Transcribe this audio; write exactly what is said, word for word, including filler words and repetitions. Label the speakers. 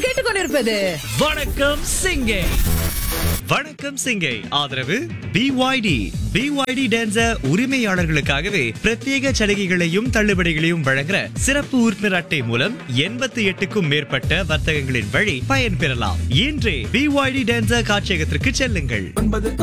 Speaker 1: கேட்டுக்கொண்டிருப்பது
Speaker 2: வணக்கம் சிங்கை. வணக்கம் சிங்கை ஆதரவு பிஒய்டி. பிஒய்டி டான்சர் உரிமையாளர்களுக்காகவே பிரத்யேக சலுகைகளையும் தள்ளுபடிகளையும் வழங்குற சிறப்பு உறுப்பினர் அட்டை மூலம் எண்பத்தி எட்டுக்கும் மேற்பட்ட வர்த்தகங்களின் வழி பயன்பெறலாம். இன்றே பிஒய்டி டான்சர் காட்சியகத்திற்கு செல்லுங்கள்.